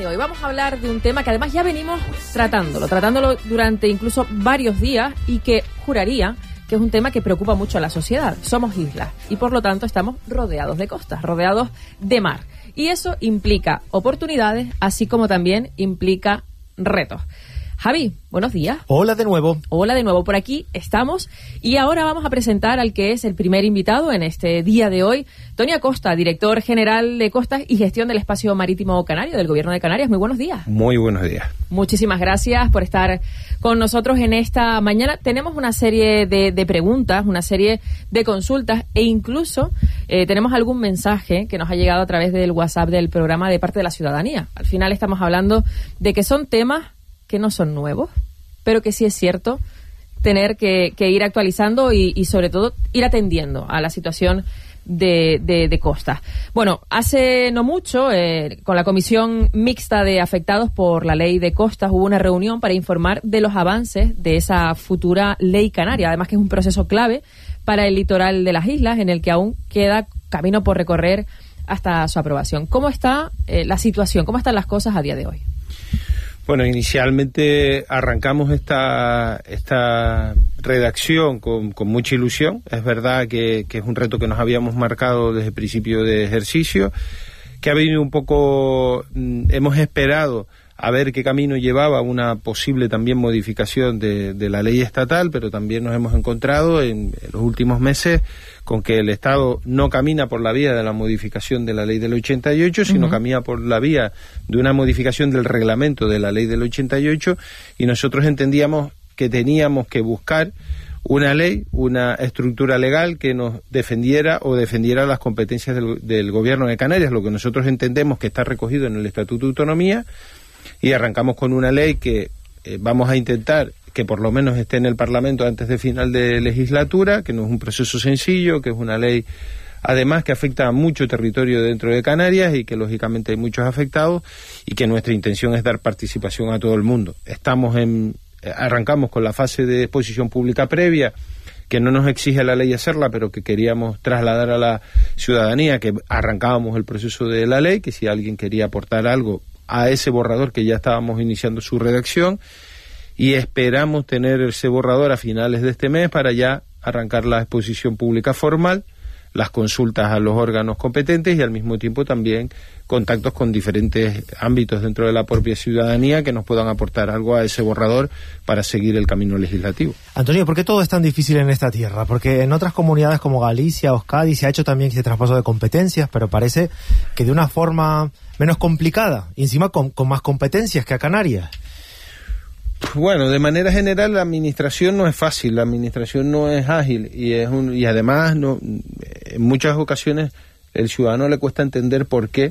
de hoy vamos a hablar de un tema que además ya venimos tratándolo durante incluso varios días y que juraría que es un tema que preocupa mucho a la sociedad. Somos islas y por lo tanto estamos rodeados de costas, rodeados de mar. Y eso implica oportunidades, así como también implica retos. Javi, buenos días. Hola de nuevo. Hola de nuevo, por aquí estamos y ahora vamos a presentar al que es el primer invitado en este día de hoy, Toni Acosta, director general de Costas y Gestión del Espacio Marítimo Canario del Gobierno de Canarias. Muy buenos días. Muy buenos días. Muchísimas gracias por estar con nosotros en esta mañana. Tenemos una serie de preguntas, una serie de consultas e incluso tenemos algún mensaje que nos ha llegado a través del WhatsApp del programa de parte de la ciudadanía. Al final estamos hablando de que son temas que no son nuevos, pero que sí es cierto tener que ir actualizando y sobre todo ir atendiendo a la situación de costas. Bueno, hace no mucho, con la Comisión Mixta de Afectados por la Ley de Costas, hubo una reunión para informar de los avances de esa futura ley canaria, además que es un proceso clave para el litoral de las islas, en el que aún queda camino por recorrer hasta su aprobación. ¿Cómo está la situación? ¿Cómo están las cosas a día de hoy? Bueno, inicialmente arrancamos esta redacción con mucha ilusión. Es verdad que es un reto que nos habíamos marcado desde el principio de ejercicio, que ha venido un poco, hemos esperado a ver qué camino llevaba una posible también modificación de la ley estatal, pero también nos hemos encontrado en los últimos meses con que el Estado no camina por la vía de la modificación de la ley del 88, sino camina por la vía de una modificación del reglamento de la ley del 88, y nosotros entendíamos que teníamos que buscar una ley, una estructura legal que nos defendiera las competencias del Gobierno de Canarias, lo que nosotros entendemos que está recogido en el Estatuto de Autonomía, y arrancamos con una ley que vamos a intentar que por lo menos esté en el Parlamento antes de final de legislatura, que no es un proceso sencillo, que es una ley además que afecta a mucho territorio dentro de Canarias y que lógicamente hay muchos afectados, y que nuestra intención es dar participación a todo el mundo. Arrancamos con la fase de exposición pública previa, que no nos exige la ley hacerla, pero que queríamos trasladar a la ciudadanía que arrancábamos el proceso de la ley, que si alguien quería aportar algo a ese borrador, que ya estábamos iniciando su redacción, y esperamos tener ese borrador a finales de este mes para ya arrancar la exposición pública formal, las consultas a los órganos competentes y al mismo tiempo también contactos con diferentes ámbitos dentro de la propia ciudadanía que nos puedan aportar algo a ese borrador para seguir el camino legislativo. Antonio, ¿por qué todo es tan difícil en esta tierra? Porque en otras comunidades como Galicia o Euskadi se ha hecho también ese traspaso de competencias, pero parece que de una forma menos complicada, y encima con más competencias que a Canarias. Bueno, de manera general la administración no es fácil, la administración no es ágil y además en muchas ocasiones el ciudadano le cuesta entender por qué